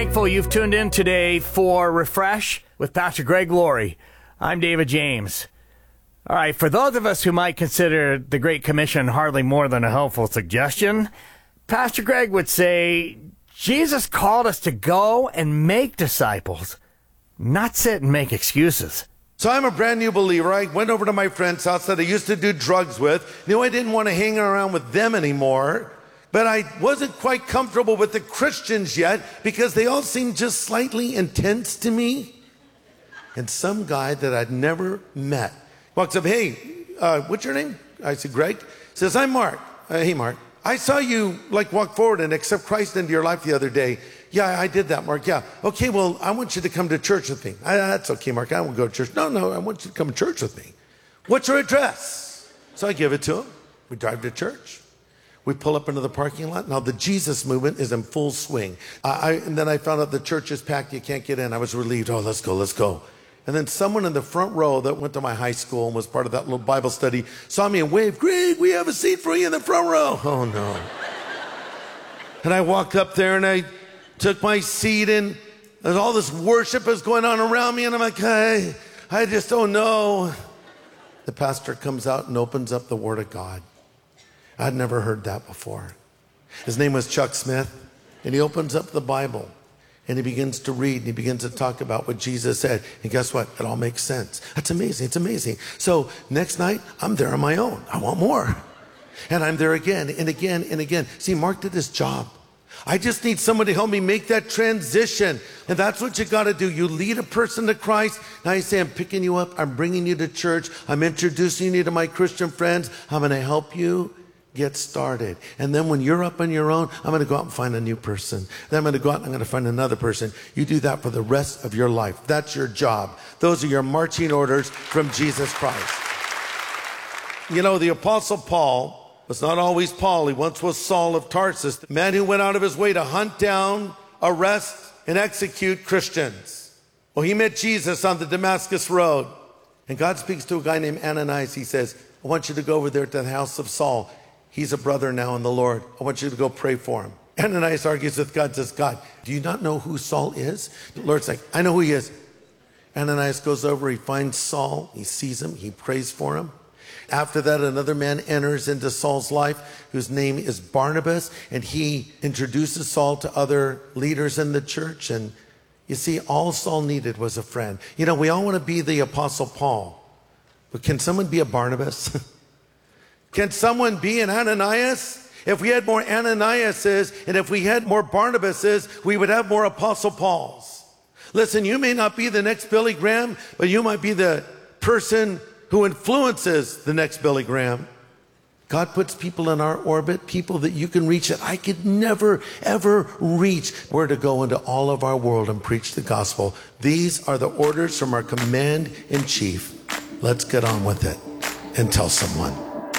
Thankful you've tuned in today for Refresh with Pastor Greg Laurie. I'm David James. All right, for those of us who might consider the Great Commission hardly more than a helpful suggestion, Pastor Greg would say Jesus called us to go and make disciples, not sit and make excuses. So I'm a brand new believer. I went over to my friend's house that I used to do drugs with. I didn't want to hang around with them anymore. But I wasn't quite comfortable with the Christians yet because they all seemed just slightly intense to me. And some guy that I'd never met walks up, hey, what's your name? I said, Greg. Says, I'm Mark. Hey, Mark. I saw you walk forward and accept Christ into your life the other day. Yeah, I did that, Mark. Yeah. Okay, well, I want you to come to church with me. That's okay, Mark. I won't go to church. No, I want you to come to church with me. What's your address? So I give it to him. We drive to church. We pull up into the parking lot. Now, the Jesus movement is in full swing. And then I found out the church is packed. You can't get in. I was relieved. Oh, let's go. And then someone in the front row that went to my high school and was part of that little Bible study saw me and waved, Greg, we have a seat for you in the front row. Oh, no. And I walked up there and I took my seat and all this worship is going on around me. And I'm like, hey, I just don't know. The pastor comes out and opens up the Word of God. I'd never heard that before. His name was Chuck Smith, and he opens up the Bible, and he begins to read, and he begins to talk about what Jesus said. And guess what? It all makes sense. That's amazing. It's amazing. So next night, I'm there on my own. I want more. And I'm there again and again and again. See, Mark did his job. I just need someone to help me make that transition. And that's what you got to do. You lead a person to Christ. Now you say, I'm picking you up. I'm bringing you to church. I'm introducing you to my Christian friends. I'm going to help you get started. And then when you're up on your own, I'm going to go out and find a new person. Then I'm going to go out and I'm going to find another person. You do that for the rest of your life. That's your job. Those are your marching orders from Jesus Christ. The Apostle Paul was not always Paul. He once was Saul of Tarsus, the man who went out of his way to hunt down, arrest, and execute Christians. Well, he met Jesus on the Damascus Road. And God speaks to a guy named Ananias. He says, I want you to go over there to the house of Saul. He's a brother now in the Lord. I want you to go pray for him. Ananias argues with God, says, God, do you not know who Saul is? The Lord's like, I know who he is. Ananias goes over, he finds Saul, he sees him, he prays for him. After that, another man enters into Saul's life whose name is Barnabas, and he introduces Saul to other leaders in the church. And you see, all Saul needed was a friend. We all want to be the Apostle Paul, but can someone be a Barnabas? Can someone be an Ananias? If we had more Ananiases and if we had more Barnabases, we would have more Apostle Pauls. Listen, you may not be the next Billy Graham, but you might be the person who influences the next Billy Graham. God puts people in our orbit, people that you can reach that I could never, ever reach. We're to go into all of our world and preach the gospel. These are the orders from our command in chief. Let's get on with it and tell someone.